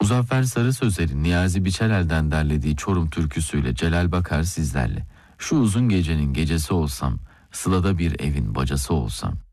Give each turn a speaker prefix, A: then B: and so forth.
A: Muzaffer Sarı Sözer'in Niyazi Biçerel'den derlediği Çorum türküsüyle Celal Bakar sizlerle. Şu uzun gecenin gecesi olsam, Sıla'da bir evin bacası olsam.